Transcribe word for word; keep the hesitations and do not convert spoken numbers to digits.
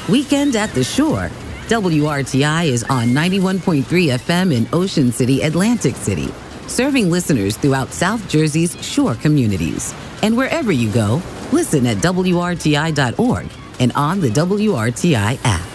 Weekend at the Shore. W R T I is on ninety-one point three F M in Ocean City, Atlantic City, serving listeners throughout South Jersey's shore communities. And wherever you go, listen at W R T I dot org and on the W R T I app.